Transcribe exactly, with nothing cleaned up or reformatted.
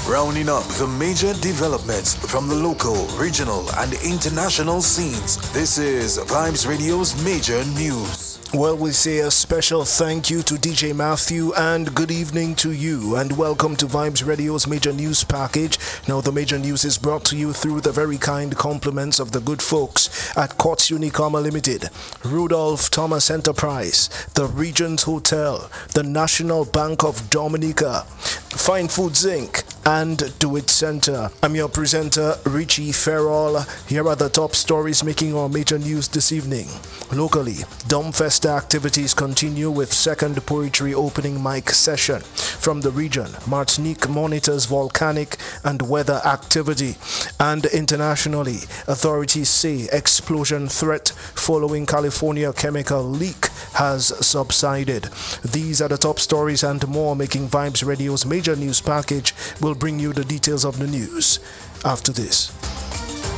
rounding up the major developments from the local, regional, and international scenes. This is Vibes Radio's Major News. Well, we say a special thank you to D J Matthew and good evening to you and welcome to Vibes Radio's Major News Package. Now, the Major News is brought to you through the very kind compliments of the good folks at Courts Unicoma Limited, Rudolph Thomas Enterprise, the Regent Hotel, the National Bank of Dominica, Fine Foods Incorporated, and Do It Center. I'm your presenter, Richie Ferrell. Here are the top stories making our major news this evening. Locally, Dumbfesta activities continue with second poetry opening mic session. From the region, Martinique monitors volcanic and weather activity. And internationally, authorities say explosion threat following California chemical leak has subsided. These are the top stories and more making Vibes Radio's major news package. We'll bring you the details of the news after this.